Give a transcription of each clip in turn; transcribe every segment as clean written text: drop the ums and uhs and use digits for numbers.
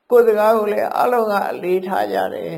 ကိုယ်စကားကိုလည်းအလုံးကအလေးထားကြတယ်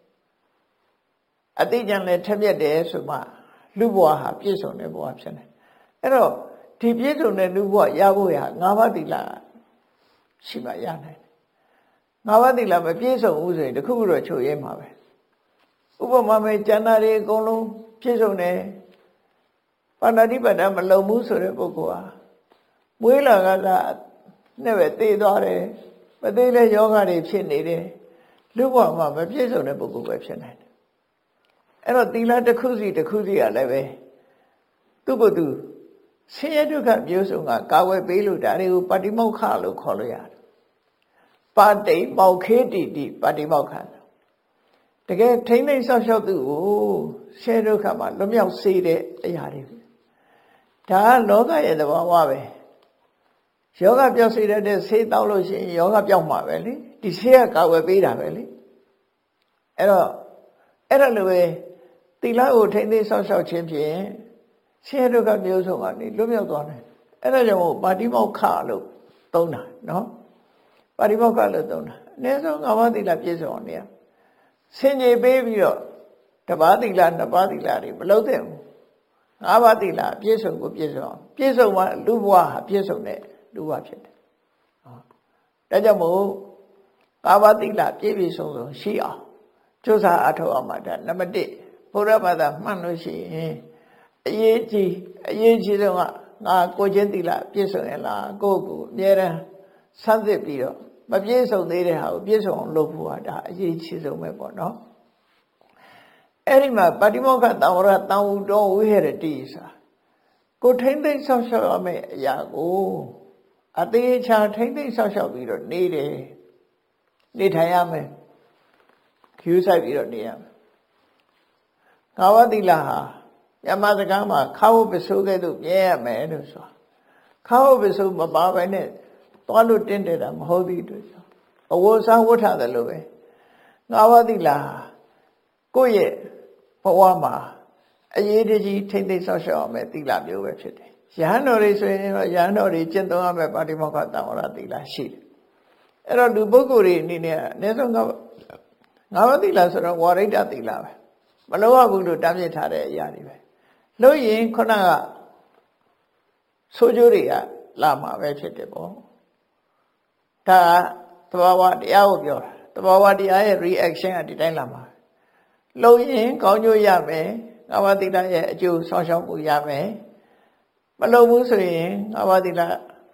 အတိအကျလည်းထက်မြက်တယ်ဆိုမှလူဘဝဟာပြည့်စုံတဲ့ဘဝဖြစ်နေအဲ့တော့ဒီပြည့်စုံတဲ့လူဘဝရဖို့ရ၅ပါးသီလရှိမှရနိုင်တယ်၅ပါးသီလမပြည့်စုံဘူးဆိုရင်တခုခုတော့ချုပ်ရဲမှာပဲဥပမာမဲ့ကျန်တာတွေအကုန်လုံးပြည့်စုံတယ်ပါဏာတိပါဒမလုံဘူးဆိုတဲ့ပုဂ္ဂိုလ်ဟာမွေးလာကနဲ့ပဲသေသွားတယ်မသေးတဲ့ယောဂတွေဖြစ်နေတယ်လူဘဝမှာမပြည့်စုံတဲ့ပုဂ္ဂိုလ်ပဲဖြစ်နိုင်တယ်အဲ့တော့သီလတစ်ခုစီတစ်ခုစီကလည်းပဲသူ့ကိုယ်သူဆင်းရဲဒုက္ခမျိုးစုံကကာဝယ်ပေးလို့ဒါတွေကိုပါတိမောက္ခလို့ခေါ်လို့ရတယ်ပါတိမောက္ခေတိတိပါတိမောက္ခတကယ်ထိမ့်သိမ့်ဆောက်ရှောက်သူကိုဆင်းရဲဒုက္ခမှာလွတ်မြောက်စေတဲ့အရာတွေဒါကလောကရဲ့သဘောဝပဲယောဂပြောက်စေတဲ့ဆေးတောက်လို့ရှိရင်ယောဂပြောက်မှာပဲလေဒီဆေးကကာဝယ်ပေးတာပဲလေအဲ့တော့အဲ့ဒါလိုပဲသီလကိုထိမ့်သိမ့်ဆောက်ရှောက်ခြင်းဖြင့်ဆင်းရဲဒုက္ခမျိုးစုံကနေလွတ်မြောက်သွားတယ်အဲ့ဒါကြောင့်ပါတိမောက္ခလို့သုံးတာနော်ပါတိမောက္ခလို့သုံးတာအနည်းဆုံး၅ပါးသီလပြည့်စုံအောင်နေရဆင်ခြေပေးပြီးတော့တစ်ပါးသီလနှစ်ပါးသီလတွေမလုပ်သင့်ဘူး၅ပါးသီလပြည့်စုံကိုပြည့်စုံအောင်ပြည့်စုံမှလူဘဝဟာပြည့်စုံတဲ့လူဘဝဖြစ်တယ်ဒါကြောင့်မို့၅ပါးသီလပြည့်ပြည့်စုံစုံရှိအောင်ကြိုးစားအထောက်အမှာဒါနံပါတ်1ဘုရားဘာသာမှန်လို့ရှိရင်အရေးကြီးဆုံးကငါကိုချင်းသီလပြည့်စုံရဲ့လားကိုယ့်ကိုအမြဲတမ်းစမ်းစစ်ပြီးတော့မပြည့်စုံသေးတဲ့ဟာကိုပြည့်စုံအောင်လုပ်ဖို့ဟာဒါအရေးကြီးဆုံးပဲပေါ့နော်အဲ့ဒီမှာပါတိမောက္ခတံဝရတံဝုတောဝိဟရတိစာကိုထိမ့်သိမ့်ဆောက်ရှောက်ရမယ့်အရာကိုအသေးချာထိမ့်သိမ့်ဆောက်ရှောက်ပြီးတော့နေထိုင်ရမယ်ခူးဆိုင်ပြီးတော့နေရမယ်ငါးပါးသီလဟာမြတ်စကားမှာခါဝပစိုးကဲ့သို့မြဲရမယ်လို့ဆိုခါဝပစိုးမပါဘဲနဲ့သွားလို့တင်းတယ်တာမဟုတ်သည့်အတွက်အဝတ်စားဝတ်ထားတယ်လို့ပဲငါးပါးသီလကိုယ့်ရဲ့ဘဝမှာအရေးတကြီးထိမ့်သိမ့်ဆောက်ရှောက်အောင်မဲ့သီလမျိုးပဲဖြစ်တယ်ရဟန်းတော်တွေဆိုရင်တော့ရဟန်းတော်တွေကျင့်သုံးရမယ့်ပါတိမောက္ခတံဝရသီလရှိတယ်အဲ့တော့လူပုဂ္ဂိုလ်တွေအနေနဲ့အနည်းဆုံးငါးပါးသီလဆိုတော့ဝါရိတ္တသီလပဲမလုပ်ရဘူးလို့တားမြစ်ထားတဲ့အရာတွေပဲလို့ရင်ခုနကဆိုးကျိုးတွေကလာမှာပဲဖြစ်တယ်ပေါ့ဒါသဘာဝတရားကိုပြောတာသဘာဝတရားရဲ့ reaction ကဒီတိုင်းလာမှာလို့ရင်ကောင်းကျိုးရမယ်ငါးပါးသီလရဲ့အကျိုးဆောင်ရှောက်မှုရမယ်မလုပ်ဘူးဆိုရင်ငါးပါးသီလ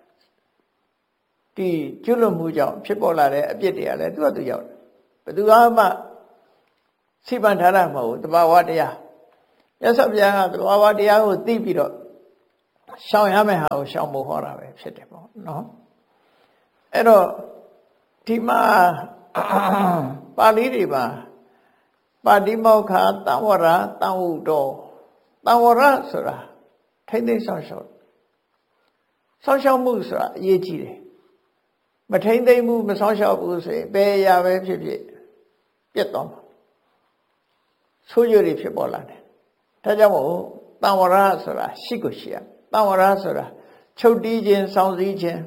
ဒီကျွလွန်မှုကြောင့်ဖြစ်ပေါ်လာတဲ့အပြစ်တွေကလည်းသူ့အတူရောက်တယ်ဘယ်သူမှစိပ္ပန်ထားတာမဟုတ်ဘူးသဘာဝတရားမြတ်စွာဘုရားကသဘာဝတရားကိုသိပြီးတော့ရှောင်ရမယ့်ဟာကိုရှောင်ဖို့ဟောတာပဲဖြစ်တယ်ပေါ့နော်အဲ့တော့ဒီမှာပါဠိတွေမှာပါတိမောက္ခတံဝရတံဝုတောတံဝရဆိုတာထိမ့်သိမ့်ဆောက်ရှောက်မှုဆိုတာအရေးကြီးတယ်မထိမ့်သိမ့်မှုမဆောက်ရှောက်ဘူးဆိုရင်ဘယ်အရာပဲဖြစ်ဖြစ်ပြတ်သွားမှာဆိုးကျိုးတွေဖြစ်ပေါ်လာတယ်ဒါကြောင့်မို့တံဝရဆိုတာရှိကိုရှိရတံဝရဆိုတာချုပ်တီးခြင်းစောင့်စည်းခြင်း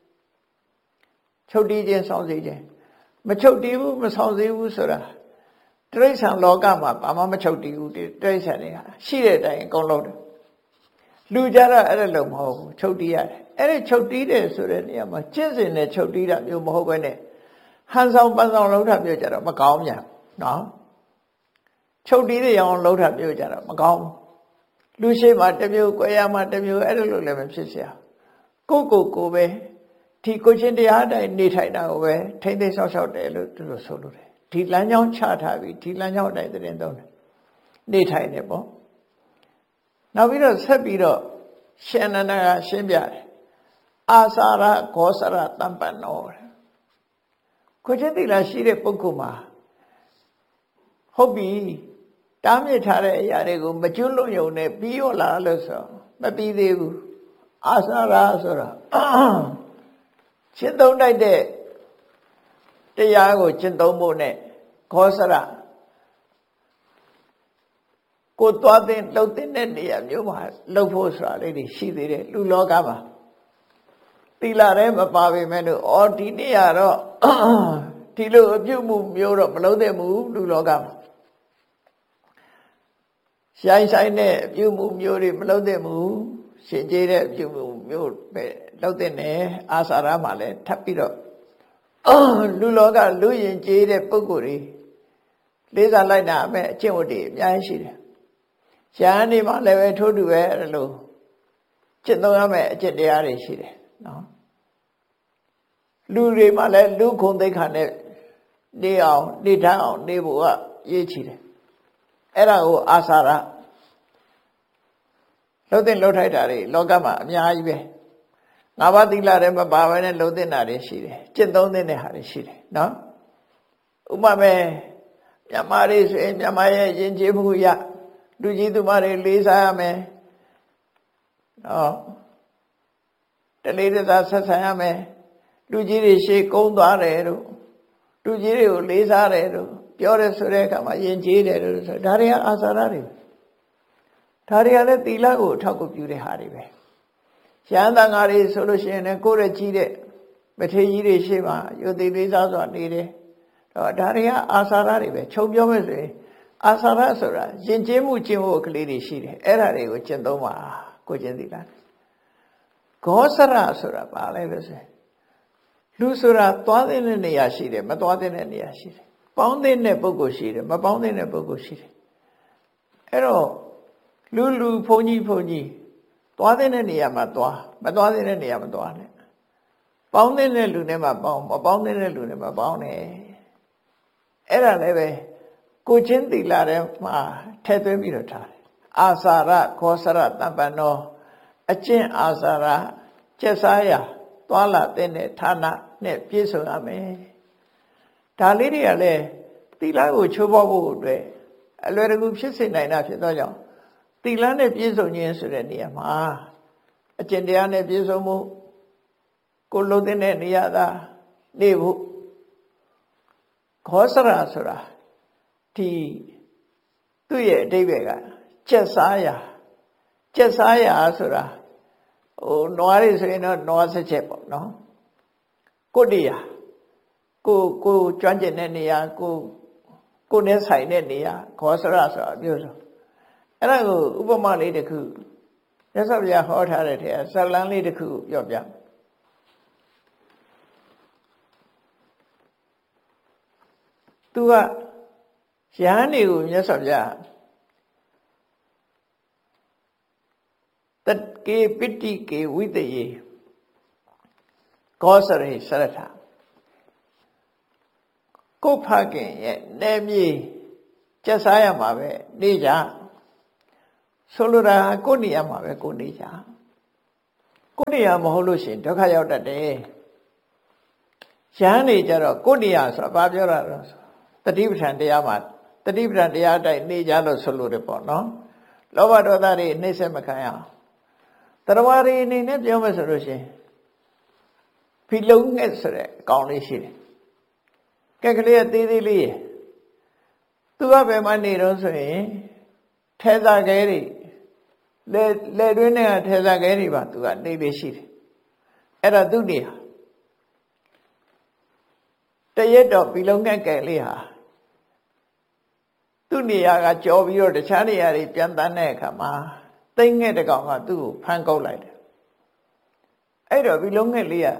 ချုပ်တီးခြင်းစောင့်စည်းခြင်းမချုပ်တီးဘူးမစောင့်စည်းဘူးဆိုတာတိရစ္ဆာန်လောကမှာဘာမှမချုပ်တီးဘူးတိရစ္ဆာန်တွေကရှိတဲ့အတိုင်းအကုန်လုံးတယ်လူကြတော့အဲ့ဒါလို့မဟုတ်ဘူးချုပ်တီးရတယ်အဲ့ဒီချုပ်တီးတယ်ဆိုတဲ့နေရာမှာကျင့်စဉ်နဲ့ချုပ်တီးတာမျိုးမဟုတ်ဘဲနဲ့ဟန်ဆောင်ပန်းဆောင်လုပ်တာမျိုးကြတော့မကောင်းပြန်နော်ချုပ်တီးတဲ့အောင်လုပ်တာမျိုးကြတော့မကောင်းလူရှိမှတစ်မျိုး၊ကိုယ်ရမှတစ်မျိုးအဲ့လိုလိုလည်းမဖြစ်เสียကိုပဲဒီကိုချင်းတရားတိုင်းနေထိုင်တာကိုပဲထိမ့်သိမ့်ဆောက်ရှောက်တယ်လို့သူတို့ဆိုလို့တယ်ဒီလမ်းကြောင်းချထားပြီးဒီလမ်းကြောင်းတိုင်းတင်သုံးတယ်နေထိုင်တယ်ပေါ့နောက်ပြီးတော့ဆက်ပြီးတော့ရှင်နန္ဒကရှင်းပြတယ်အာစာရဂောစရတမ္ပန္နောကိုချင်းသီလရှိတဲ့ပုဂ္ဂိုလ်မှာဟုတ်ပြီတားမြစ်ထားတဲ့အရာတွေကိုမကျွလွန်ရုံနဲ့ပြီးရောလားလို့ဆိုမပြီးသေးဘူးအာစာရဆိုတာရှင်းသုံးတိုက်တဲ့တရားကိုရှင်းသုံးဖို့နဲ့ဂောစရကိုသွားတဲ့လှုပ်တဲ့နေရာမျိုးမှာလှုပ်ဖို့ဆိုတာလေးတွေရှိသေးတယ်လူလောကမှာသီလရဲမပါပေမဲ့လို့ဒီနေ့ကတော့ဒီလိုအပြုမှုမျိုးတော့မလုပ်သင့်ဘူးလူလောကမှာဆိုင်နဲ့အပြုမှုမျိုးတွေမလုပ်သင့်ဘူးရှင်ကျေးတဲ့အပြုမှုမျိုးပဲလုပ်သင့်တယ်အာစာရမှာလည်းထပ်ပြီးတော့လူလောကလူရင်ကျေးတဲ့ပုဂ္ဂိုလ်တွေလေးစားလိုက်တာအမဲ့အကျင့်ဝတ်တွေအများကြီးရှိတယ်။ရှားနေမှလည်းပဲထိုးတူပဲအဲ့လိုကျင့်သုံးရမယ့်အကျင့်တရားတွေရှိတယ်နော်။လူတွေမှလည်းလူခုံသိက္ခာနဲ့နေအောင်နေထအောင်နေဖို့ကရေးချီတယ်။အဲ့ဒါကိုအာစာရလှုပ်တဲ့လှုပ်ထိုက်တာတွေလောကမှာအများကြီးပဲ။ငါးပါးသီလတွေမပါဘဲနဲ့လှုပ်တဲ့တာတွေရှိတယ်။ကျင့်သုံးတဲ့ဟာတွေရှိတယ်နော်။ဥပမာမဲ့မြန်မာတွေဆိုရင်မြန်မာရဲ့ယဉ်ကျေးမှုရလူကြီးသူမတွေလေးစားရမယ်။တလေးတစားဆက်ဆံရမယ်။လူကြီးတွေရှေ့ကုန်းသွားတယ်တို့လူကြီးတွေကိုလေးစားတယ်တို့ပြောတယ်ဆိုတဲ့အခါမှာယဉ်ကျေးတယ်တို့ဆိုဒါတွေကအာစာရတွေဒါတွေကလည်းသီလကိုအထောက်အကူပြုတဲ့ဟာတွေပဲ။ရဟန်းသံဃာတွေဆိုလို့ရှိရင်လည်းကိုယ်ရဲ့ကြီးတဲ့မထေရကြီးတွေရှေ့မှာယုတ်သိလေးစားစွာနေတယ်။ဒါတွေကအာစာရတွေပဲခြုံပြောမယ်ဆိုရင်အာစာရဆိုတာယဉ်ကျေးမှုကျင့်ဝတ်ကလေးတွေရှိတယ်အဲ့ဒါတွေကိုကျင့်သုံးပါကိုကျင့်သီလဂောစရဆိုတာဘာလဲလို့ဆိုရင်လူဆိုတာသွားတဲ့နေရာရှိတယ်မသွားတဲ့နေရာရှိတယ်ပေါင်းတဲ့ပုဂ္ဂိုလ်ရှိတယ်မပေါင်းတဲ့ပုဂ္ဂိုလ်ရှိတယ်အဲ့တော့လူဘုန်းကြီးသွားတဲ့နေရာမှာသွားမသွားတဲ့နေရာမသွားနဲ့ပေါင်းတဲ့လူနဲ့မှပေါင်းမပေါင်းတဲ့လူနဲ့မပေါင်းနဲ့အဲ့ဒါလည်းပဲကိုချင်းသီလထဲမှာထည့်သွင်းပြီးတော့ထားတယ်အာစာရခောစရတမ္ပန္နောအကျင့်အာစာရကျက်စားရာသွားလာတဲ့ဌာနနဲ့ပြည့်စုံရမယ်ဒါလေးတွေကလည်းသီလကိုချိုးဖောက်ဖို့အတွက်အလွယ်တကူဖြစ်စေနိုင်တာဖြစ်သောကြောင့်သီလနဲ့ပြည့်စုံခြင်းဆိုတဲ့နေရာမှာအကျင့်တရားနဲ့ပြည့်စုံမှုကိုလုံးတဲ့နေရာသာနေဖို့ခောစရဆိုတာဒီသူ့ရဲ့အဓိပ္ပာယ်ကကျက်စားရာဆိုတာနွားတွေဆိုရင်တော့နွားဆက်ချက်ပေါ့နော်ကိုတရားကိုကျွမ်းကျင်တဲ့နေရာကိုနဲ့ဆိုင်တဲ့နေရာခောစရဆိုတာပြောဆိုအဲ့ဒါကိုဥပမာလေးတစ်ခုမြတ်စွာဘုရားဟောထားတဲ့ထဲဇာလန်းလေးတစ်ခုပြောပြသူကရဟန်းတွေကိုမြတ်စွာဘုရားတကေပိတိကေဝိတယေကောစရိစရထကိုဖခင်ရဲ့နေမြေကျက်စားရမှာပဲနေကြဆိုလိုတာကိုနေရမှာပဲကိုနေကြကိုနေရမဟုတ်လို့ရှိရင်ဒုက္ခရောက်တတ်တယ်ရဟန်းတွေကြတော့ကိုနေရဆိုတာဘာပြောတာလဲတတိပဋ္ဌာန်တရားမှာတတိပဋ္ဌာန်တရားအတိုင်းနေကြလို့ဆိုလို့တယ်ပေါ့နော်လောဘဒေါသတွေနှိမ့်ဆက်မခံရအောင်တရားတွေအနေနဲ့ပြောမယ်ဆိုလို့ရှိရင်ဖီလုံးငှက်ဆိုတဲ့အကောင်လေးရှိတယ်ကဲကလေးအသေးသေးလေးသူကဘယ်မှာနေတော့ဆိုရင်ထဲစားခဲတွေလေတွင်းနဲ့ထဲစားခဲတွေပါသူကနေလေးရှိတယ်အဲ့ဒါသူနေဟာတရက်တော့ဖီလုံးငှက်ကဲလေးဟာသူ့နေရာကကြော်ပြီးတော့တခြားနေရာတွေပြန်တန်းတဲ့အခါမှာသိမ့်ငှက်တကောင်ကသူ့ကိုဖမ်းကုတ်လိုက်တယ်အဲ့တော့ဒီလုံးငှက်လေး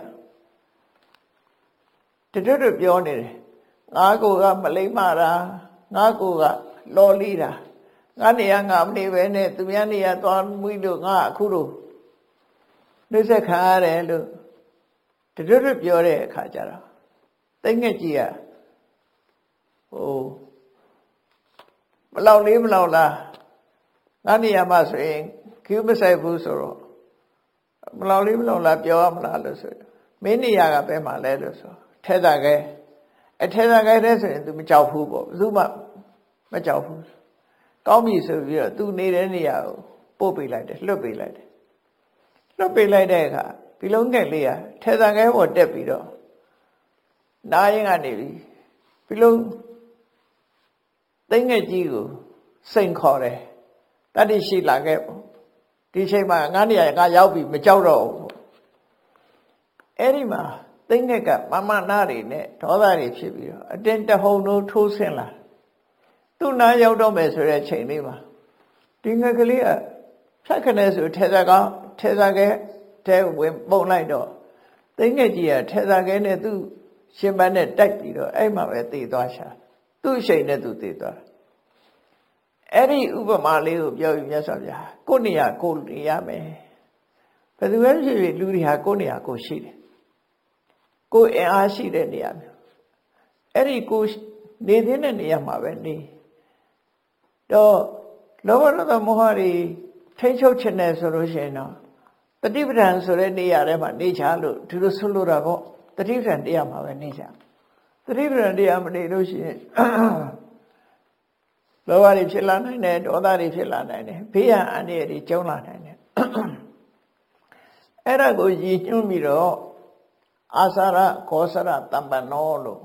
ကတတွတ်ပြောနေတယ်ငါကိုကမလိမ့်မာတာငါကိုကလော်လီတာငါနေရာငါမနေပဲနဲ့သူများနေရာသွားမှုလို့ငါအခုလို့နှိမ့်ဆက်ခံရတယ်လို့တတွတ်ပြောတဲ့အခါကျတော့သိမ့်ငှက်ကြီးကမလောက်လေးမလောက်လားငါနေရာမှာဆိုရင်ခူးမဆိုင်ဘူးဆိုတော့မလောက်လေးမလောက်လားပြောရမလားလို့ဆိုမင်းနေရာကပဲမှလဲလို့ဆိုထဲတာခဲထဲတာခဲတဲ့ဆိုရင် तू မကြောက်ဘူးပေါ့ဘယ်သူမှမကြောက်ဘူးကောင်းပြီဆိုပြီးတော့ तू နေတဲ့နေရာကိုပို့ပေးလိုက်တယ်လွတ်ပေးလိုက်တယ်လွတ်ပေးလိုက်တဲ့အခါဒီလုံးငှက်လေးကထဲတာခဲပေါ်တက်ပြီးတော့နားရင်ကနေပြီဒီလုံးသိမ့်ငှက်ကြီးကိုစိန်ခေါ်တယ်တတိရှိလာခဲ့ပေါ့ဒီချိန်မှာငါနေရာငါရောက်ပြီမကြောက်တော့ဘူးအဲ့ဒီမှာသိငက်ကမမနာတွေနဲ့ဒေါသတွေဖြစ်ပြီးတော့အတင်းတဟုန်တို့ထိုးဆင်းလာသူ့နားရောက်တော့မယ်ဆိုတဲ့ချိန်လေးမှာဒီငက်ကလေးကဖြတ်ခနဲ့ဆိုထဲစားကဲတဲဝင်ပုံလိုက်တော့သိငက်ကြီးကထဲစားကဲနဲ့သူ့ရှင်ပန်းနဲ့တိုက်ပြီးတော့အဲ့မှာပဲတည်သွားရှာသူ့ရှိန်နဲ့သူတည်သွားအဲ့ဒီဥပမာလေးကိုပြောပြီးမြတ်စွာဘုရားကိုယ်နေရာကိုနေရမယ်ဘယ်သူပဲဖြစ်ဖြစ်လူတွေဟာကိုယ်နေရာကိုရှိတယ်ကိုယ်အင်အားရှိတဲ့နေရာမျိုးအဲ့ဒီကိုနေတဲ့နေရာမှာပဲနေတော့လောဘဒေါသမောဟတွေထိန်းချုပ်ခြင်းနဲ့ဆိုလို့ရှိရင်တော့တတိပဌာန်ဆိုတဲ့နေရာထဲမှာနေချလို့ဒီလိုဆိုလိုတာပေါ့တတိပဌာန်တရားမှာပဲနေချတတိပဌာန်တရားမနေလို့ရှိရင်လောဘတွေဖြစ်လာနိုင်တယ်ဒေါသတွေဖြစ်လာနိုင်တယ်ဘေးရန်အန္တရာယ်တွေကျုံလာနိုင်တယ်အဲ့ဒါကိုရည်ညွှန်းပြီးတော့အာသရခောစရတမ္ပနောလို့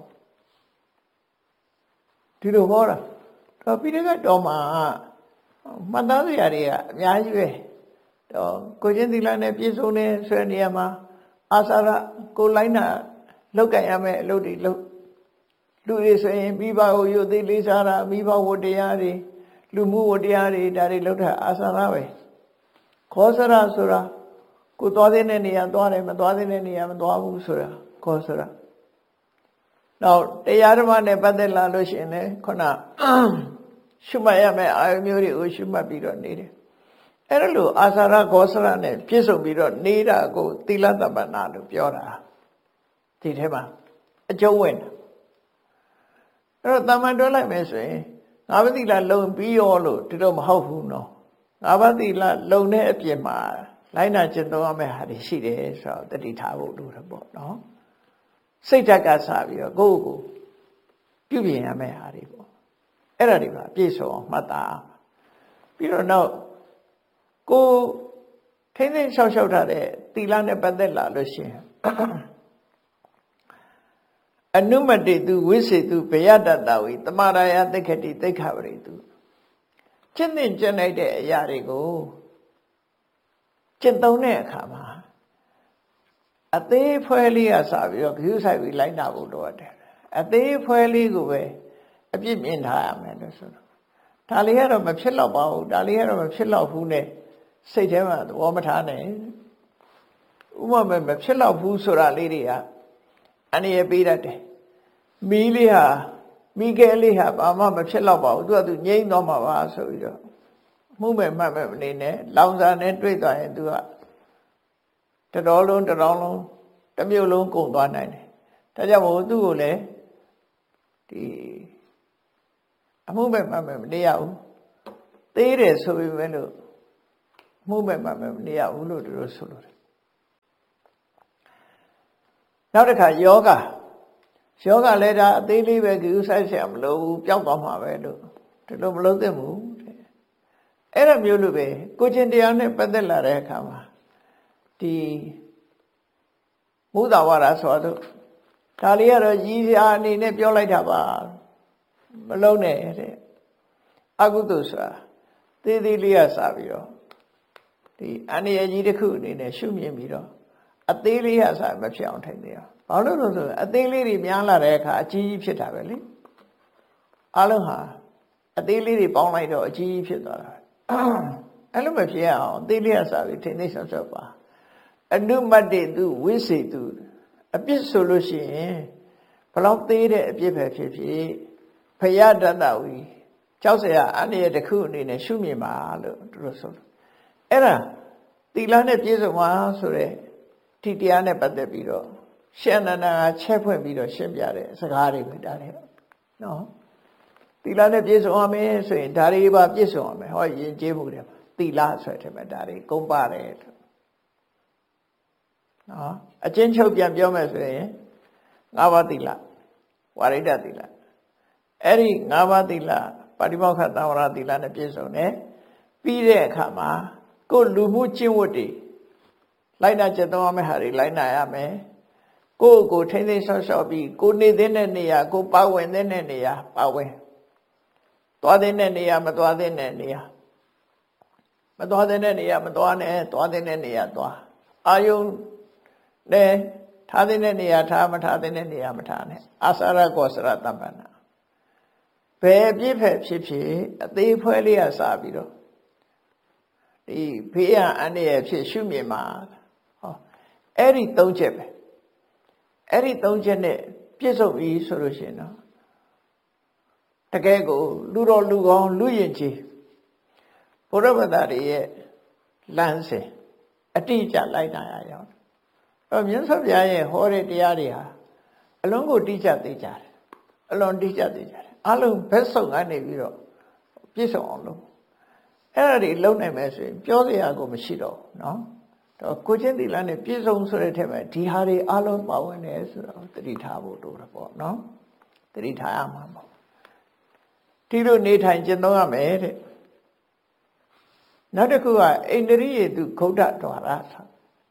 ဒီလိုဟောတာတော့ပိဋကတ်တော်မှာမှတ်သားစရာတွေကအများကြီးပဲတော့ကိုချင်းသီလနဲ့ပြည့်စုံတဲ့ဆွဲနေရာမှာအာသရကိုလိုက်နာလောက်ကင်ရမယ်အလုပ်တွေလုပ်လူတွေဆိုရင်မိဘကိုယုတ်သိလေးစားတာမိဘဝတ္တရားတွေလူမှုဝတ္တရားတွေဒါတွေလုပ်တာအာသရပဲခောစရဆိုတာကိုသွားတဲ့နေရာသွားတယ်မသွားတဲ့နေရာမသွားဘူးဆိုတာခောစရနောက်တရားဓမ္မနဲ့ပတ်သက်လာလို့ရှိရင်လည်းခုနရှုမှတ်ရမယ်အာယုမျိုးတွေကိုရှုမှတ်ပြီးတော့နေတယ်အဲ့ဒါလို့အာသရခောစရနဲ့ပြည့်စုံပြီးတော့နေတာကိုသီလတပ္ပနာလို့ပြောတာဒီထဲမှာအကျုံးဝင်တာအဲ့တော့တမန်တွဲလိုက်မယ်ဆိုရင်ငါးပါးသီလလုံပြီးရောလို့ဒီတော့မဟုတ်ဘူးနော်ငါးပါးသီလလုံတဲ့အပြင်မှာလိုက်နာကျင့်သုံးရမယ့်ဟာတွေရှိတယ်ဆိုတော့တတိထားဖို့လိုတယ်ပေါ့နော်စိတ်ဓာတ်ကစပြီးတော့ကိုယ့်ကိုပြုပြင်ရမယ့်ဟာတွေပေါ့အဲ့ဒါတွေပါပြည့်စုံအောင်မှတ်သားပြီးတော့နောက်ကိုထိမ့်သိမ့်လျှောက်ထားတဲ့သီလနဲ့ပတ်သက်လာလို့ရှိရင်အနုမတိတုဝိစေတုဘယတတ္တဝိတမရာယသိက္ခတိသိက္ခပရိတုကျင့်သင်ကျင့်လိုက်တဲ့အရာတွေကိုကျင့်သုံးတဲ့အခါမှာအသေးဖွဲလေးကစပြီးတော့ဂရုစိုက်ပြီးလိုက်နာဖို့လိုတယ်အသေးဖွဲလေးကိုပဲအပြစ်မြင်ထားရမယ်လို့ဆိုတော့ဒါလေးကတော့မဖြစ်တော့ပါဘူးဒါလေးကတော့မဖြစ်တော့ဘူးနဲ့စိတ်ထဲမှာသဘောမထားနဲ့ဥပမာမဖြစ်တော့ဘူးဆိုတာလေးတွေကအန္တရာယ်ပေးတတ်တယ်မီးလေးဟာမိခဲလေးဟာဘာမှမဖြစ်တော့ပါဘူးသူကသူငြိမ့်တော့မှာပါဆိုပြီးတော့မှုမဲ့မှတ်မဲ့မနေနဲ့လောင်စာနဲ့တွေ့သွားရင်သူကတတော်လုံးတစ်မြို့လုံးကုန်သွားနိုင်တယ်ဒါကြောင့်မို့သူ့ကိုလည်းဒီအမှုမဲ့မှတ်မဲ့မနေရဘူးသေးတယ်ဆိုပေမဲ့လို့မှုမဲ့မှတ်မဲ့မနေရဘူးလို့သူတို့ဆိုလို့တယ်နောက်တစ်ခါယောဂလည်းဒါအသေးလေးပဲကြည့်ဆိုင်ဆရာမလို့ဘူးပျောက်သွားမှာပဲလို့ဒီလိုမလုပ်သင့်ဘူးအဲ့ဒါမျိုးလိုပဲကိုချင်းတရားနဲ့ပတ်သက်လာတဲ့အခါမှာဒီမုဒ္ဒဝါဒဆိုတော့ဒါလေးကတော့ရည်ရာအနေနဲ့ပြောလိုက်တာပါမလုံးနဲ့တဲ့အကုသိုလ်ဆိုတာသေးသေးလေးကစပြီးတော့ဒီအန္တရာယ်ကြီးတစ်ခုအနေနဲ့ရှုမြင်ပြီးတော့အသေးလေးကစမဖြစ်အောင်ထိုင်နေရဘာလို့လဲဆိုတော့အသေးလေးတွေများလာတဲ့အခါအကြီးကြီးဖြစ်တာပဲလေအလုံးဟာအသေးလေးတွေပေါင်းလိုက်တော့အကြီးကြီးဖြစ်သွားတာအဲ့လိုမဖြစ်အောင်အသေးလေးကစပြီးထိနေဆောက်ဆောက်ပါအနုမတ္တိတုဝိစေတုအပြစ်ဆိုလို့ရှိရင်ဘလောက်သေးတဲ့အပြစ်ပဲဖြစ်ဖြစ်ဖယတတ္တဝီကြောက်စရာအန္တရာယ်တစ်ခုအနေနဲ့ရှုမြင်ပါလို့သူတို့ဆိုလို့အဲ့ဒါသီလနဲ့ပြည့်စုံပါဆိုတဲ့ဒီတရားနဲ့ပတ်သက်ပြီးတော့ရှင်အနန္ဒာကချက်ဖွင့်ပြီးတော့ရှင်းပြတဲ့စကားတွေပဲဒါတွေနော်သီလနဲ့ပြည့်စုံရမယ်ဆိုရင်ဒါတွေပါပြည့်စုံရမယ်ဟောယဉ်ကျေးမှုတွေမှာသီလဆိုတဲ့မှာဒါတွေကုန်းပါတယ်နော်အချင်းချုပ်ပြန်ပြောမယ်ဆိုရင်၅ပါးသီလဝါရိဒသီလအဲ့ဒီ၅ပါးသီလပါဠိမောက္ခသံဝရသီလနဲ့ပြည့်စုံတယ်ပြီးတဲ့အခါမှာကိုယ်လူမှုကျင့်ဝတ်တွေလိုက်နာကျင့်သုံးရမယ့်ဟာတွေလိုက်နာရမယ်ကိုထိမ့်သိမ်းဆော့ဆော့ပြီးကိုနေတဲ့နေရာကိုပါဝင်တဲ့နေရာပါဝင်သွားတဲ့နေရာမသွားတဲ့နေရာမသွားတဲ့နေရာမသွားနဲ့သွားတဲ့နေရာသွားအာယုန်နဲ့ထားတဲ့နေရာထားမထားတဲ့နေရာမထားနဲ့အာသရကောစရတမ္ပနာဘယ်ပြည့်ဖက်ဖြစ်ဖြစ်အသေးဖွဲလေးကစပြီးတော့ဒီဖေးရန်အန္တရာယ်ဖြစ်ရှုမြင်မှာဟောအဲ့ဒီ၃ချက်ပဲအဲ့ဒီ၃ချက်နဲ့ပြည့်စုံပြီဆိုလို့ရှိရင်တော့တကယ်ကိုလူတော်လူကောင်းလူရင်ကြီးဘုရားဗတာတွေရဲ့လမ်းစဉ်အတိအကျလိုက်နာရအောင်အဲ့မြတ်စွာဘုရားရဲ့ဟောတဲ့တရားတွေဟာအလုံးကိုတိကျသိကြတယ်အလွန်တိကျသိကြတယ်အလုံးဘက်ဆုံးကနေပြီးတော့ပြည့်စုံအောင်လုပ်အဲ့ဒါတွေလုံနိုင်မယ်ဆိုရင်ပြောစရာကိုမရှိတော့ဘူးเนาะတော့ကိုချင်းသီလနဲ့ပြည့်စုံဆိုတဲ့ထက်မှာဒီဟာတွေအလုံးပါဝင်တယ်ဆိုတော့သတိထားဖို့လိုတယ်ပေါ့เนาะသတိထားရမှာပေါ့ဒီလိုနေထိုင်ကျင့်သုံးရမယ်တဲ့နောက်တစ်ခုကအိန္ဒြိယေတုဂௌဒဒွါရဆို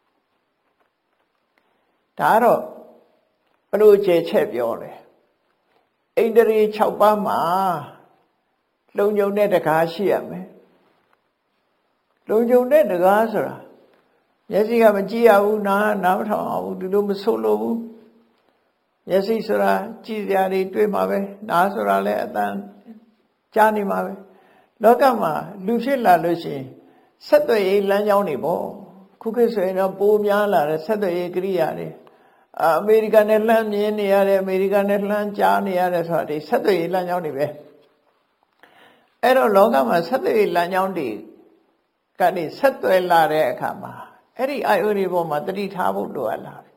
ဒါတော့ဘလို့ကျေချက်ပြောတယ်အိန္ဒြိ6ပါးမှာလုံခြုံတဲ့တကားရှိရမယ်လုံခြုံတဲ့တကားဆိုတာမျက်စိကမကြည့်ရဘူးနားမထောင်အောင်ဒီလိုမဆိုးလို့ဘူးမျက်စိဆိုတာကြည့်စရာတွေတွေ့မှာပဲနားဆိုတာလည်းအတန်ကြားနေမှာပဲလောကမှာလူဖြစ်လာလို့ရှိရင်ဆက်သွယ်ရေးလမ်းကြောင်းတွေပေါ့ခုခေတ်ဆိုရင်တော့ပိုများလာတဲ့ဆက်သွယ်ရေးကိရိယာတွေအမေရိကန်နဲ့လှမ်းမြင်နေရတယ်အမေရိကန်နဲ့လှမ်းကြားနေရတယ်ဆိုတာဒီဆက်သွယ်ရေးလမ်းကြောင်းတွေပဲအဲ့တော့လောကမှာဆက်သွယ်ရေးလမ်းကြောင်းတွေကနေဆက်သွယ်လာတဲ့အခါမှာအဲ့ဒီအာယုတွေပေါ်မှာတတိထားဖို့လိုအပ်လာတယ်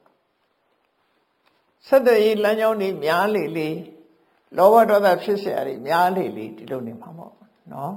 ဆက်သွယ်ရေးလမ်းကြောင်းတွေများလေလေလောဘဒေါသဖြစ်เสียတွေများလေလေဒီလိုနေမှာပေါ့နော်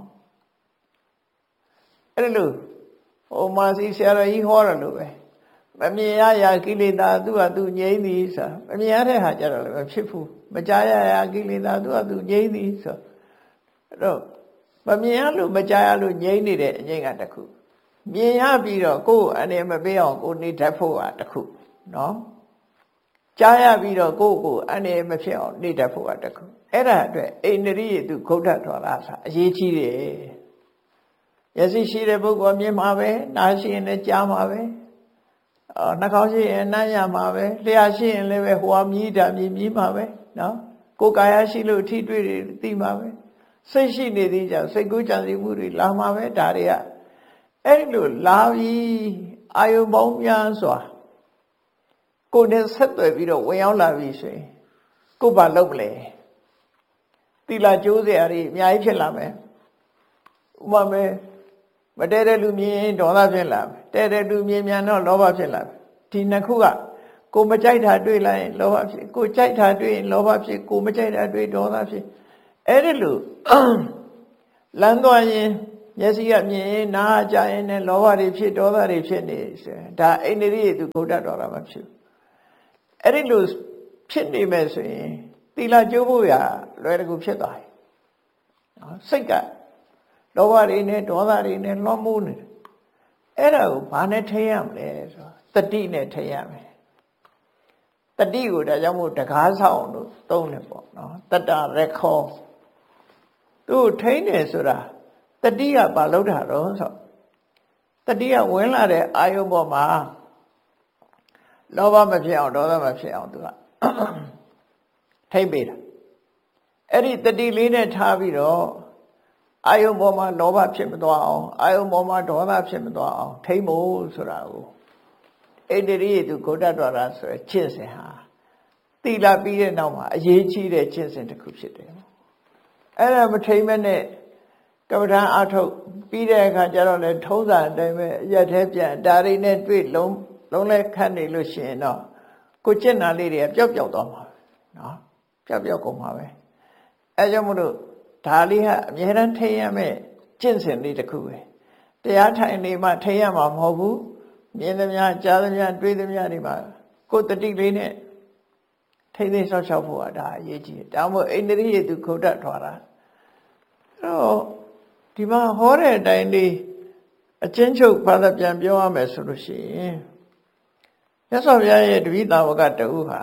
အဲ့လိုဟိုမာစီဆရာတော်ကြီးဟောတယ်လို့ပဲမမြင်ရရာကိလေသာသူ့ဟာသူငြိမ့်သည်ဆိုမမြင်ရတဲ့ဟာကြတော့လည်းမဖြစ်ဘူးမကြားရရာကိလေသာသူ့ဟာသူငြိမ့်သည်ဆိုအဲ့တော့မမြင်ရလို့မကြားရလို့ငြိမ့်နေတဲ့အငြိမ့်ကတစ်ခုမြင်ရပြီးတော့ကိုယ်အနေမပေးအောင်ကိုနေတတ်ဖို့ကတစ်ခုနော်ကြားရပြီးတော့ကိုအနေမဖြစ်အောင်နေတတ်ဖို့ကတစ်ခုအဲ့ဒါအတွက်အိန္ဒြိယေတုဂௌဒဒွါရဆိုအရေးကြီးတယ်မျက်စိရှိတဲ့ပုဂ္ဂိုလ်မြင်မှာပဲနားရှိရင်လည်းကြားမှာပဲနှာခေါင်းရှိရင်နားရမှာပဲလျှာရှိရင်လည်းပဲဟိုဟာမြည်တာမြည်မှာပဲနော်ကိုယ်ကာယရှိလို့အထီးတွေ့တွေသိမှာပဲစိတ်ရှိနေသေးကြစိတ်ကူးကြံစည်မှုတွေလာမှာပဲဒါတွေကအဲ့ဒီလိုလာပြီးအာယုံပေါင်းများစွာကိုယ်နဲ့ဆက်သွယ်ပြီးတော့ဝင်ရောက်လာပြီဆိုရင်ကိုယ်ဘာလုပ်မလဲသီလကျိုးစရာတွေအများကြီးဖြစ်လာမယ်ဥပမာမတည့်တဲ့လူမြင်ဒေါသဖြစ်လာမယ်တည့်တဲ့လူမြင်မြန်တော့လောဘဖြစ်လာမယ်ဒီနှစ်ခုကကိုမကြိုက်တာတွေ့လိုက်ရင်လောဘဖြစ်ကိုကြိုက်တာတွေ့ရင်လောဘဖြစ်ကိုမကြိုက်တာတွေ့ဒေါသဖြစ်အဲ့ဒီလိုလမ်းသွားရင်မျက်စိကမြင်ရင်နားကြားရင်လည်းလောဘတွေဖြစ်ဒေါသတွေဖြစ်နေဆိုရင်ဒါအိန္ဒြိယေတုဂௌဒဒွါရမှာဖြစ်အဲ့ဒီလိုဖြစ်နေမယ်ဆိုရင်သီလကျိုးဖို့ရလွယ်တကူဖြစ်သွားတယ်နော်စိတ်ကလောဘတွေနဲ့ဒေါသတွေနဲ့လွှမ်းမိုးနေတယ်အဲ့ဒါကိုဘာနဲ့ထိရမလဲဆိုတတိနဲ့ထိရမယ်တတိကိုဒါကြောင့်မို့တကားဆောင်လို့သုံးတယ်ပေါ့နော်တတ္တရခောသူ့ထိနေဆိုတာတတိကဘာလို့တာတော့ဆိုတတိကဝင်လာတဲ့အာယုံပေါ်မှာလောဘမဖြစ်အောင်ဒေါသမဖြစ်အောင်သူကထိမ့်ပေးတာအဲ့ဒီတတိလေးနဲ့ထားပြီးတော့အာယုံပေါ်မှာလောဘဖြစ်မသွားအောင်အာယုံပေါ်မှာဒေါသဖြစ်မသွားအောင်ထိမ့်ဖို့ဆိုတာကိုအိန္ဒြိယေတုဂௌဒဒွါရဆိုရကျင့်စဉ်ဟာသီလပြီးတဲ့နောက်မှာအရေးကြီးတဲ့ကျင့်စဉ်တစ်ခုဖြစ်တယ်အဲ့ဒါမထိမ့်မဲ့နဲ့ကမ္မဋ္ဌာန်းအထုတ်ပြီးတဲ့အခါကျတော့လေထုံးစံအတိုင်းပဲအရက်သေးပြန်ဒါတွေနဲ့တွေ့လုံးလဲခတ်နေလို့ရှိရင်တော့ကိုကျင့်တာလေးတွေကပျောက်သွားမှာနော်ပျောက်ကုန်မှာပဲအဲကြောင့်မို့လို့ဒါလေးဟာအမြဲတမ်းထိရမယ်ကျင့်စဉ်လေးတစ်ခုပဲတရားထိုင်နေမှထိရမှာမဟုတ်ဘူးမြင်သမျှကြားသမျှတွေ့သမျှတွေမှာကိုယ်တတိလေးနဲ့ထိသိဆောက်ရှောက်ဖို့ကဒါအရေးကြီးတယ်ဒါမှမဟုတ်အိန္ဒြိယေတုဂௌဒဒွါရအဲ့တော့ဒီမှာဟောတဲ့အတိုင်းလေးအချင်းချုပ်ဘာသာပြန်ပြောရမယ်ဆိုလို့ရှိရင်မြတ်စွာဘုရားရဲ့တပည့်တော်ကတူဟာ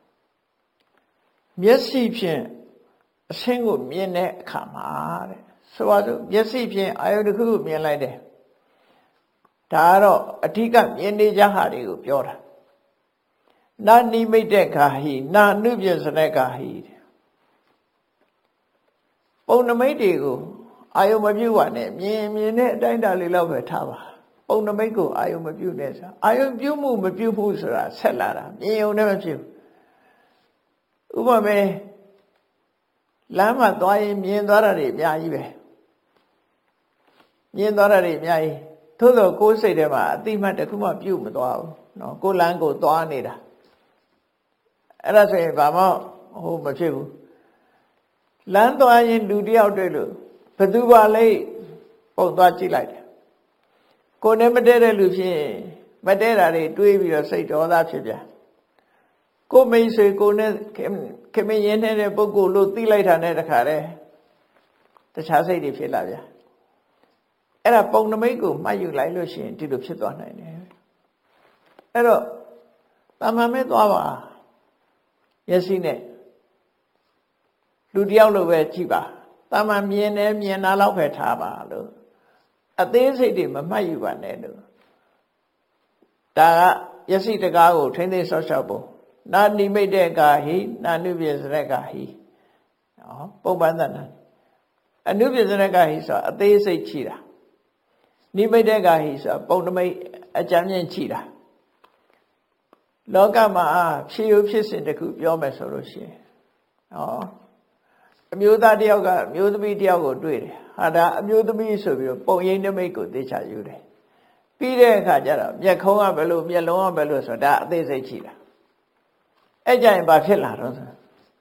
မျက်စိဖြင့်အဆင်းကိုမြင်တဲ့အခါမှာတဲ့ဆိုပါစို့မျက်စိဖြင့်အာယုတစ်ခုကိုမြင်လိုက်တယ်ဒါကတော့အဓိကမြင်နေကြဟာတွေကိုပြောတာနာနိမိတ်တဲ့ခါဟိနာနုပြစနကဟိပုံနမိတ်တွေကိုအာယုံမပြုတ်ပါနဲ့မြင်တဲ့အတိုင်းတာလေးလောက်ပဲထားပါပုံနမိတ်ကိုအာယုံမပြုတ်နဲ့ဆိုအာယုံပြုတ်မှုမပြုတ်မှုဆိုတာဆက်လာတာမြင်ုံနဲ့မဖြစ်ဥပမာလမ်းမှာသွားရင်မြင်သွားတာတွေအများကြီးပဲမြင်သွားတာတွေအများကြီးသို့သောကိုယ်စိတ်ထဲမှာအတိမတ်တစ်ခုမှပြုတ်မသွားဘူးနော်ကိုယ်လမ်းကိုသွားနေတာအဲ့ဒါဆိုရင်ဘာမှဟိုမဖြစ်ဘူးလမ်းသွားရင်လူတယောက်တွေ့လို့ဘယ်သူပါလဲပုံသွားကြည့်လိုက်တယ်ကိုယ်နဲ့မတည့်တဲ့လူဖြစ်ရင်မတည့်တာတွေတွေးပြီးတော့စိတ်ဒေါသဖြစ်ပြန်ကိုမိတ်ဆွေကိုနဲ့ခင်မင်းရင်းနေတဲ့ပုဂ္ဂိုလ်လို့သိလိုက်တာနဲ့တခါတည်းတခြားစိတ်တွေဖြစ်လာပြန်အဲ့ဒါပုံနမိတ်ကိုမှတ်ယူလိုက်လို့ရှိရင်ဒီလိုဖြစ်သွားနိုင်တယ်အဲ့တော့တာမန်မဲ့သွားပါမျက်စိနဲ့လူတယောက်လိုပဲကြည့်ပါတာမန်မြင်တယ်မြင်တာလောက်ပဲထားပါလို့အသေးစိတ်တွေမမှတ်ယူပါနဲ့လို့ဒါကမျက်စိတကားကိုထိမ့်သိမ်းဆော့ရှော့ဖို့နာနိမိတ်တဲ့ကာဟိနာနုပြစရကဟိနော်ပုံပန်းသဏ္ဍာန်အနုပြစရကဟိဆိုအသေးစိတ်ချိတာနိမိတ်တဲ့ကာဟိဆိုပုံနမိတ်အကြမ်းမြင့်ချိတာလောကမှာဖြစ်ရဖြစ်စဉ်တစ်ခုပြောမယ်ဆိုလို့ရှိရင်အမျိုးသားတယောက်ကအမျိုးသမီးတယောက်ကိုတွေ့တယ်ဟာဒါအမျိုးသမီးဆိုပြီးတော့ပုံရိပ်နမိတ်ကိုသိချယူတယ်ပြီးတဲ့အခါကျတော့မျက်ခုံးကဘယ်လိုမျက်လုံးကဘယ်လိုဆိုတာဒါအသေးစိတ်ချိတာအဲ့ကြရင်ဘာဖြစ်လာတော့ဆို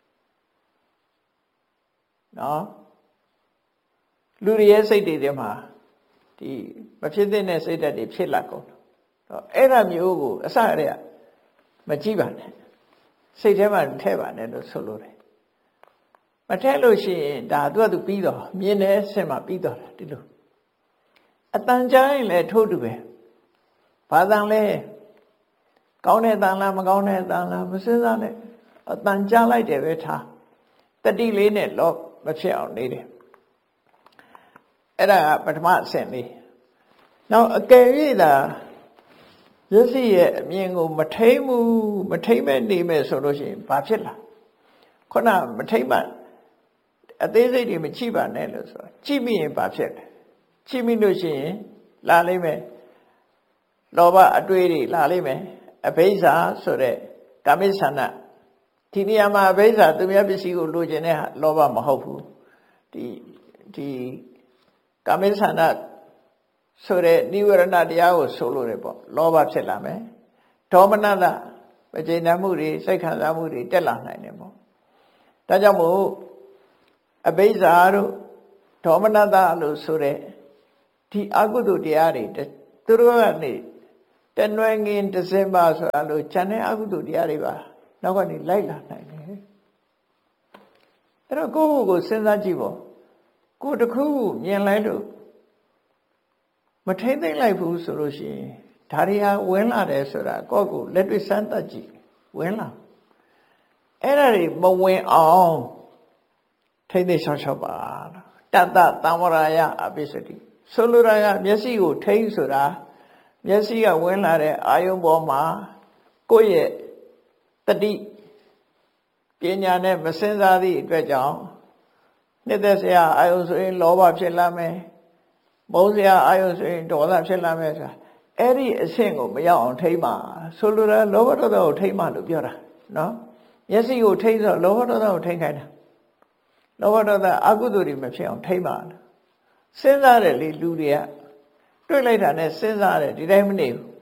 နော်လူတွေရဲ့စိတ်တွေထဲမှာဒီမဖြစ်တဲ့စိတ်ဓာတ်တွေဖြစ်လာကုန်တော့အဲ့ဒါမျိုးကိုအစရတဲ့မကြည့်ပါနဲ့စိတ်ထဲမှာထည့်ပါနဲ့လို့ဆိုလိုတယ်မထည့်လို့ရှိရင်ဒါသူကပြီးတော့မြင်တဲ့အဆင့်မှာပြီးတော့ဒီလိုအတန်ကြားရင်လည်းထိုးတူပဲဘာတန်လဲကောင်းတဲ့တန်လားမကောင်းတဲ့တန်လားမစင်းစားနဲ့အတန်ကြားလိုက်တယ်ပဲထားတတိလေးနဲ့တော့မဖြစ်အောင်နေတယ်အဲ့ဒါကပထမအဆင့်လေးနောက်အကယ်၍သာရစီရဲ့အမြင်ကိုမထိမ့်မှုမထိမ့်မဲ့နေမဲ့ဆိုလို့ရှိရင်ဘာဖြစ်လာခုနမထိမ့်မှအသေးစိတ်တွေမချိပါနဲ့လို့ဆိုတော့ချိမိရင်ဘာဖြစ်လဲချိမိလို့ရှိရင်လာလိမ့်မယ်လောဘအတွေ့တွေလာလိမ့်မယ်အဘိဇ္ဇာဆိုတဲ့ကာမိဆန္ဒဒီနေရာမှာအဘိဇ္ဇာသူများပစ္စည်းကိုလိုချင်တဲ့ဟာလောဘမဟုတ်ဘူးဒီကာမိဆန္ဒဆိုတဲ့နိဝရဏတရားကိုဆိုလို့ရပေါ့လောဘဖြစ်လာမယ်ဒေါမနတမကျေနပ်မှုတွေစိတ်ခံစားမှုတွေတက်လာနိုင်တယ်ပေါ့ဒါကြောင့်မို့အဘိဇ္ဇာတို့ဒေါမနတလို့ဆိုတဲ့ဒီအကုသိုလ်တရားတွေသူတို့ကနေတနွယ်ငင်ဒဇင်ဘာဆိုတာလို့ဉာဏ်နဲ့အကုသိုလ်တရားတွေပါနောက်ကနေလိုက်လာနိုင်တယ်အဲ့တော့ကိုယ့်ကိုယ်စဉ်းစားကြည့်ပေါ့ကိုယ်တစ်ခုမြင်လိုက်လို့မထိမ့်သိမ့်လိုက်ဘူးဆိုလို့ရှိရင်ဒါတွေဟာဝင်လာတယ်ဆိုတာကိုယ့်ကိုလက်တွေ့စမ်းသပ်ကြည့်ဝင်လာအဲ့ဒါတွေမဝင်အောင်ထိမ့်သိမ့်ရှောက်ရှောက်ပါတတ္တသံဝရယအပိစတိဆိုလိုတာကမျက်စိကိုထိမ့်ဆိုတာမျက်စိကဝင်လာတဲ့အာယုံပေါ်မှာကိုယ့်ရဲ့တတိပညာနဲ့မစင်စားသည့်အတွက်ကြောင့်နှစ်သက်စရာအာယုံဆိုရင်လောဘဖြစ်လာမယ်မုန်းစရာအာယုံဆိုရင်ဒေါသဖြစ်လာမယ်ဆိုတာအဲ့ဒီအဆင့်ကိုမရောက်အောင်ထိမ့်ပါဆိုလိုတာလောဘဒေါသကိုထိမ့်ပါလို့ပြောတာနော်မျက်စိကိုထိမ့်ဆိုလောဘဒေါသကိုထိမ့်ခိုင်းတာလောဘဒေါသအကုသိုလ်တွေမဖြစ်အောင်ထိမ့်ပါစဉ်းစားတယ်လေလူတွေကတွေ့လိုက်တာနဲ့စဉ်းစားတယ်ဒီတိုင်းမနေဘူး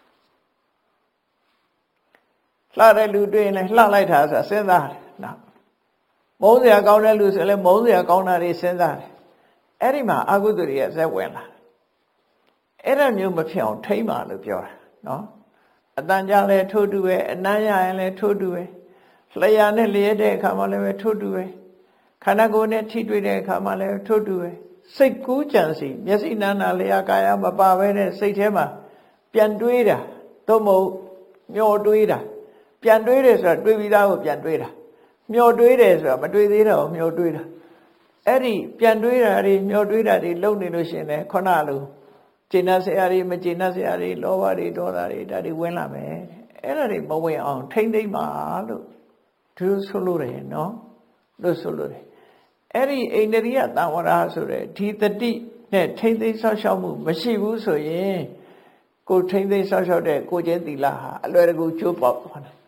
လှတဲ့လူတွေ့ရင်လည်းလှလိုက်တာဆိုတာစဉ်းစားတယ်နော်မုန်းစရာကောင်းတဲ့လူဆိုလည်းမုန်းစရာကောင်းတာတွေစဉ်းစားတယ်အဲ့ဒီမှာအကုသိုလ်တွေကဇက်ဝင်လာအဲ့ဒါမျိုးမဖြစ်အောင်ထိမ့်ပါလို့ပြောတာနော်အတန်ကြလည်းထိုးတူပဲအနမ်းရရင်လည်းထိုးတူပဲလျှာနဲ့လျက်တဲ့အခါမှလည်းပဲထိုးတူပဲခန္ဓာကိုယ်နဲ့ထိတွေ့တဲ့အခါမှလည်းထိုးတူပဲစိတ်ကူးကြံစီမျက်စိနာနာလျှာကာယမပါဘဲနဲ့စိတ်ထဲမှာပြန်တွေးတာသို့မဟုတ်မျောတွေးတာပြန်တွေးတယ်ဆိုတာတွေးပြီးသားကိုပြန်တွေးတာမျောတွေးတယ်ဆိုတာမတွေးသေးတော့မျောတွေးတာအဲ့ဒီပြန်တွေးတာတွေမျောတွေးတာတွေလုံနေလို့ရှိရင်လည်းခုနလိုကျေနပ်စရာတွေမကျေနပ်စရာတွေလောဘတွေဒေါသတွေဒါတွေဝင်လာမယ်အဲ့ဒါတွေမဝင်အောင်ထိမ့်သိမ့်ပါလို့သူဆိုလို့တယ်နော်လို့ဆိုလို့တယ်အဲ့ဒီအိန္ဒြိယသံဝရဆိုတဲ့ဒီတတိနဲ့ထိမ့်သိမ့်ဆောက်ရှောက်မှုမရှိဘူးဆိုရင်ကိုထိမ့်သိမ့်ဆောက်ရှောက်တဲ့ကိုကျင့်သီလဟာအလွယ်တကူကျိုးပေါက်သွားတယ်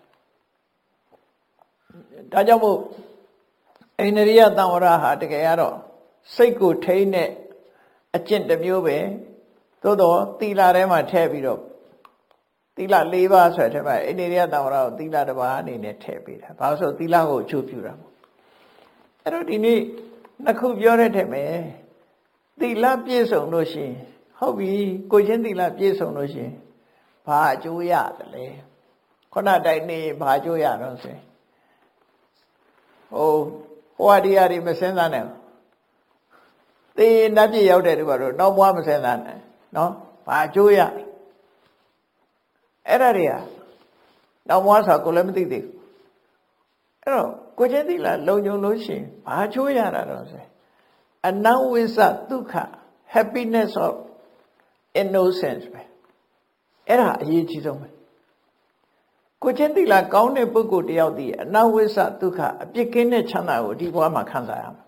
ဒါကြောင့်မို့အိန္ဒြိယသံဝရဟာတကယ်ကတော့စိတ်ကိုထိမ့်တဲ့အကျင့်တစ်မျိုးပဲသို့တော့သီလထဲမှာထည့်ပြီးတော့သီလ၄ပါးဆိုတဲ့ထဲမှာအိန္ဒြိယသံဝရကိုသီလတစ်ပါးအနေနဲ့ထည့်ပေးတာဘာလို့ဆိုသီလကိုအကျိုးပြုတာမို့အဲ့တော့ဒီနေ့နှစ်ခုပြောတဲ့ထဲမှာသီလပြည့်စုံလို့ရှိရင်ဟုတ်ပြီကိုချင်းသီလပြည့်စုံလို့ရှိရင်ဘာအကျိုးရတယ်လဲခုနတိုင်းနေဘာအကျိုးရတော့ဆိုရင်ဟိုဟာတရားတွေမစင်စားနဲ့သေနတ်ပြည့်ရောက်တဲ့သူကတော့နောက်ဘွားမစင်စားနဲ့နော်ဘာအကျိုးရအဲ့ဒါတွေကနောက်ဘွားဆိုကိုလည်းမသိသေးဘူးအဲ့တော့ကိုချင်းသီလလုံခြုံလို့ရှိရင်ဘာအကျိုးရတာတော့ဆိုအနဝိသဒုက္ခ happiness of innocence ပဲအဲ့ဒါအရေးကြီးဆုံးပဲကိုချင်းသီလကောင်းတဲ့ပုဂ္ဂိုလ်တယောက်ဒီအနဝိသဒုက္ခအပြစ်ကင်းတဲ့ချမ်းသာကိုဒီဘဝမှာခံစားရမှာ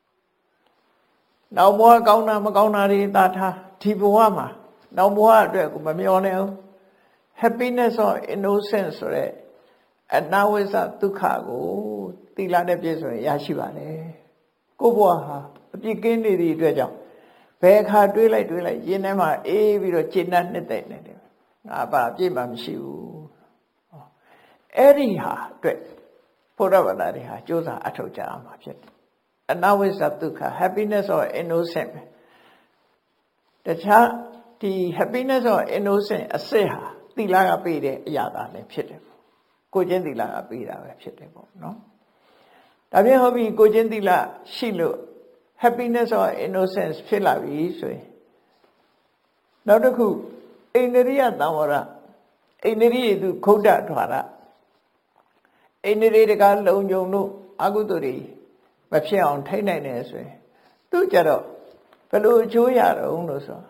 နောက်ဘဝကောင်းတာမကောင်းတာတွေသာထားဒီဘဝမှာနောက်ဘဝအတွက်ကိုမမျှော်နေအောင် happiness of innocence ဆိုတဲ့အနဝိသဒုက္ခကိုသီလနဲ့ပြည့်စုံရရှိပါတယ်ကိုဘဝဟာအပြစ်ကင်းနေသည့်အတွက်ကြောင့်ဘယ်အခါတွေးလိုက်ရင်းထဲမှာအေးပြီးတော့ခြေနှက်နှစ်သိမ့်နေတယ်ငါဘာအပြစ်မှမရှိဘူးအဲ့ဒီဟာအတွက်ဘုရားဘာသာတွေဟာကြိုးစားအထောက်ကြအောင်မှာဖြစ်တယ်အနဝိသဒုက္ခ happiness or innocent တခြားဒီ happiness or innocent အစစ်ဟာသီလကပေးတဲ့အရာသာလည်းဖြစ်တယ်ကိုချင်းသီလကပေးတာပဲဖြစ်တယ်ပေါ့နော်ဒါပြန်ဟုတ်ပြီကိုချင်းသီလရှိလို့ happiness or innocence ဖြစ်လာပြီဆိုရင်နောက်တစ်ခုအိန္ဒြိယသံဝရအိန္ဒြိယသူခုတ်တထွာရအိန္ဒြိတကလုံခြုံလို့အကုသိုလ်တွေမဖြစ်အောင်ထိနိုင်တယ်ဆိုရင်သူကြတော့ဘယ်လိုအကျိုးရတော့လို့ဆို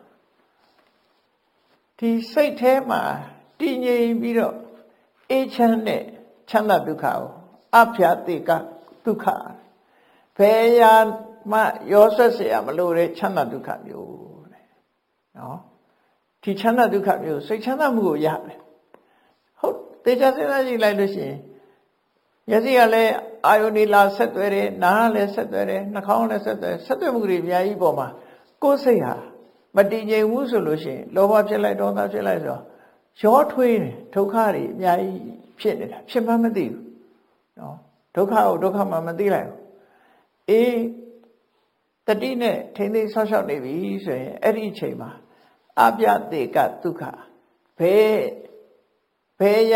ဒီစိတ်ထဲမှာတည်ငြိမ်ပြီးတော့အေးချမ်းတဲ့ချမ်းသာဒုက္ခကိုအဖျာတိကဒုက္ခဘယ်ရာမှရောဆက်เสียမလို့တဲ့ချမ်းသာဒုက္ခမျိုးတဲ့နော်ဒီချမ်းသာဒုက္ခမျိုးစိတ်ချမ်းသာမှုကိုရတယ်ဟုတ်တေချာစဉ်းစားကြည့်လိုက်လို့ရှိရင်မျက်စိကလည်းအာယုန်ဒီလာဆက်သွဲတယ်နားကလည်းဆက်သွဲတယ်နှာခေါင်းလည်းဆက်သွဲမှုတွေအများကြီးပေါ်မှာကိုယ်စိတ်ဟာမတည်ငြိမ်ဘူးဆိုလို့ရှိရင်လောဘဖြစ်လိုက်ဒေါသဖြစ်လိုက်ဆိုရောထွေးတယ်ဒုက္ခတွေအများကြီးဖြစ်နေတာဖြစ်မှမသိဘူးနော်ဒုက္ခကိုဒုက္ခမှမသိလိုက်ဘူးအေးတတိနဲ့ထိမ့်သိမ်းဆောက်ရှောက်နေပြီဆိုရင်အဲ့ဒီအချိန်မှာအပြတေကဒုက္ခဘယ်